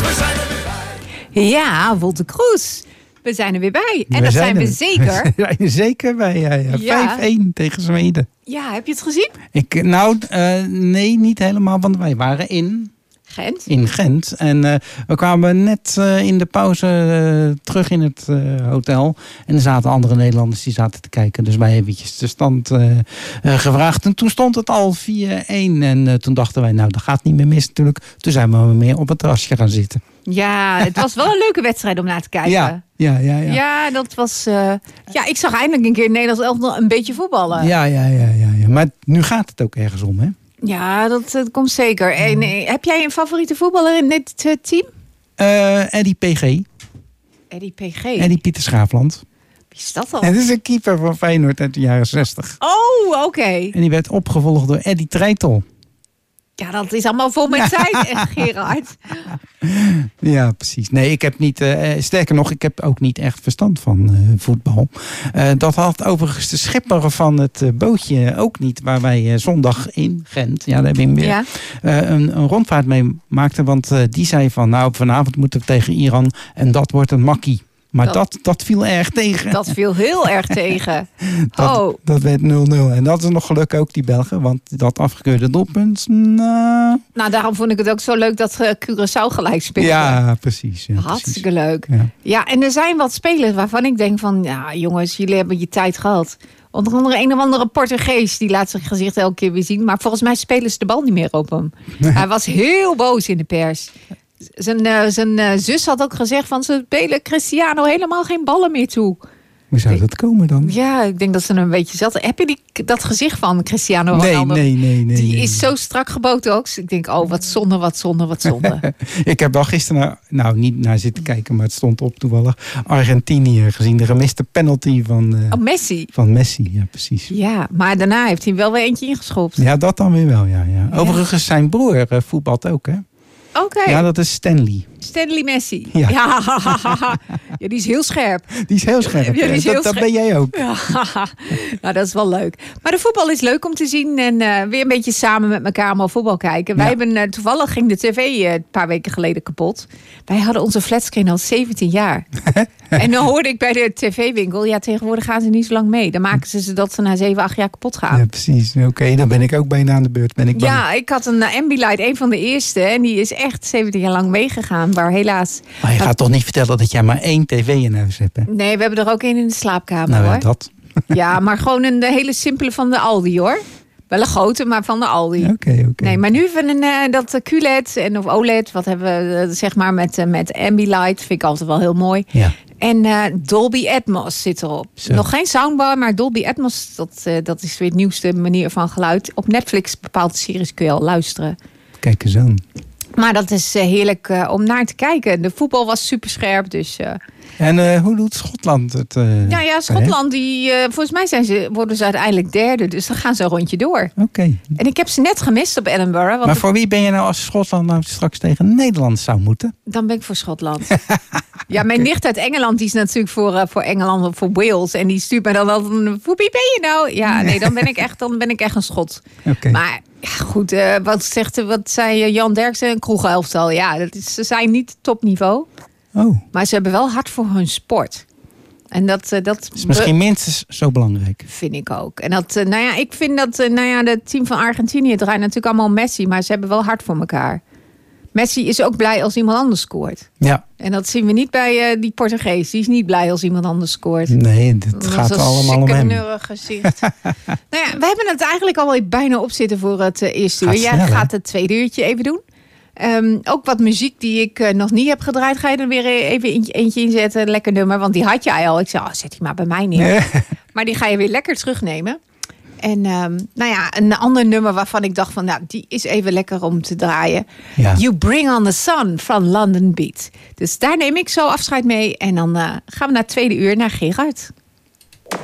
we zijn er weer bij. Ja, Wolter Kroes. We zijn er weer bij. En dat zijn we zeker. We zijn er zeker bij, ja. 5-1 tegen Zweden. Ja, heb je het gezien? Nee, niet helemaal, want wij waren in Gent. En we kwamen net in de pauze terug in het hotel. En er zaten andere Nederlanders die zaten te kijken. Dus wij eventjes de stand gevraagd. En toen stond het al 4-1. En toen dachten wij, dat gaat niet meer mis natuurlijk. Toen zijn we meer op het terrasje gaan zitten. Ja, het was wel een leuke wedstrijd om naar te kijken. Ja. Ja, dat was... ik zag eindelijk een keer Nederlands elftal een beetje voetballen. Ja. Maar nu gaat het ook ergens om, hè? Ja, dat komt zeker. En, heb jij een favoriete voetballer in dit team? Eddie PG. Eddie Pieter Schaafland. Wie is dat dan? Het is een keeper van Feyenoord uit de jaren 60. Oh, oké. En die werd opgevolgd door Eddie Treitel. Ja, dat is allemaal vol met tijd, Gerard. Ja, precies. Nee, ik heb niet... sterker nog, ik heb ook niet echt verstand van voetbal. Dat had overigens de schipper van het bootje ook niet. Waar wij zondag in Gent, daar heb ik weer een rondvaart mee maakten. Want die zei van, vanavond moeten we tegen Iran. En dat wordt een makkie. Maar dat viel erg tegen. Dat viel heel erg tegen. Dat werd 0-0. En dat is nog gelukkig ook die Belgen. Want dat afgekeurde doelpunt... daarom vond ik het ook zo leuk dat Curaçao gelijk speelde. Ja, precies. Ja, hartstikke leuk. Ja. Ja, en er zijn wat spelers waarvan ik denk van... Ja, jongens, jullie hebben je tijd gehad. Onder andere een of andere Portugees. Die laat zijn gezicht elke keer weer zien. Maar volgens mij spelen ze de bal niet meer op hem. Nee. Hij was heel boos in de pers. Zijn zus had ook gezegd van ze spelen Cristiano helemaal geen ballen meer toe. Hoe zou dat komen dan? Ja, ik denk dat ze een beetje zat. Heb je dat gezicht van Cristiano Ronaldo? Nee. Die is zo strak gebotox. Ik denk, wat zonde. Ik heb wel gisteren niet naar zitten kijken, maar het stond op toevallig. Argentinië gezien de gemiste penalty van Messi. Van Messi, ja precies. Ja, maar daarna heeft hij wel weer eentje ingeschopt. Ja, dat dan weer wel, ja. Overigens zijn broer voetbalt ook, hè? Oké. Ja, dat is Stanley. Stanley Messi. Ja. Ja, die is heel scherp. Dat ben jij ook. Ja. Nou, dat is wel leuk. Maar de voetbal is leuk om te zien. En weer een beetje samen met elkaar allemaal voetbal kijken. Wij hebben toevallig ging de tv een paar weken geleden kapot. Wij hadden onze flatscreen al 17 jaar. En dan hoorde ik bij de tv-winkel... Ja, tegenwoordig gaan ze niet zo lang mee. Dan maken ze dat ze na 7, 8 jaar kapot gaan. Ja, precies. Oké, dan ben ik ook bijna aan de beurt. Ja, ik had een Ambilight, een van de eerste. En die is echt 17 jaar lang meegegaan. Maar helaas... Maar je gaat toch niet vertellen dat jij maar 1 tv in huis hebt, hè? Nee, we hebben er ook 1 in de slaapkamer, hoor. Dat. Ja, maar gewoon een hele simpele van de Aldi, hoor. Wel een grote, maar van de Aldi. Oké. Nee, maar nu van dat QLED of OLED, wat hebben we zeg maar met Ambilight, vind ik altijd wel heel mooi. Ja. En Dolby Atmos zit erop. Zo. Nog geen soundbar, maar Dolby Atmos, dat is weer het nieuwste manier van geluid. Op Netflix bepaalde series kun je al luisteren. Kijk eens aan. Maar dat is heerlijk om naar te kijken. De voetbal was super scherp, dus... En hoe doet Schotland het? Schotland, volgens mij worden ze uiteindelijk derde. Dus dan gaan ze een rondje door. Oké. En ik heb ze net gemist op Edinburgh. Want maar voor wie ben je nou als Schotland nou straks tegen Nederland zou moeten? Dan ben ik voor Schotland. Ja, mijn nicht uit Engeland, die is natuurlijk voor Engeland of voor Wales. En die stuurt mij dan altijd, voor wie ben je nou? Ja, nee, dan ben ik echt een Schot. Okay. Maar ja, goed, wat zei Jan Derksen? Een kroegelftal. Ja, ze zijn niet topniveau. Oh. Maar ze hebben wel hard voor hun sport. En dat is misschien minstens zo belangrijk. Vind ik ook. En ik vind dat het team van Argentinië draait natuurlijk allemaal Messi, maar ze hebben wel hard voor elkaar. Messi is ook blij als iemand anders scoort. Ja. En dat zien we niet bij die Portugees. Die is niet blij als iemand anders scoort. Nee, het gaat allemaal om hem. Gezicht. We hebben het eigenlijk al bijna op zitten voor het eerste uur. Jij gaat het tweede uurtje even doen. Ook wat muziek die ik nog niet heb gedraaid. Ga je er weer even eentje inzetten? Lekker nummer, want die had jij al. Ik zei, zet die maar bij mij neer. Maar die ga je weer lekker terugnemen. En een ander nummer waarvan ik dacht van... die is even lekker om te draaien. Ja. You Bring on the Sun van London Beat. Dus daar neem ik zo afscheid mee. En dan gaan we naar het tweede uur naar Gerard.